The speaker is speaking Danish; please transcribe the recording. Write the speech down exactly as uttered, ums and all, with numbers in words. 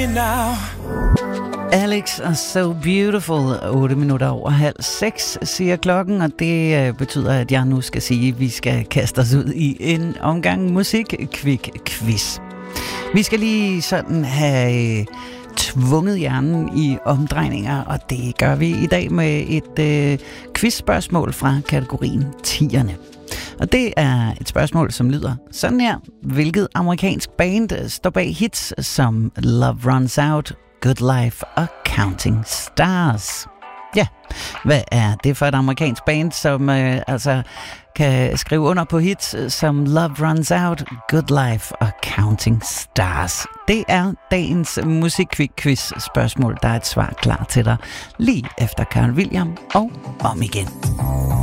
me now. Alex er So Beautiful. otte minutter over halv seks, siger klokken, og det betyder, at jeg nu skal sige, at vi skal kaste os ud i en omgang musik-quick-quiz. Vi skal lige sådan have tvunget hjernen i omdrejninger, og det gør vi i dag med et øh, quizspørgsmål fra kategorien tierne. Og det er et spørgsmål, som lyder sådan her. Hvilket amerikansk band står bag hits som Love Runs Out, Good Life og Counting Stars? Ja, hvad er det for et amerikansk band, som øh, altså kan skrive under på hits som Love Runs Out, Good Life og Counting Stars? Det er dagens musik-quiz spørgsmål. Der er et svar klar til dig lige efter Carl William og om igen.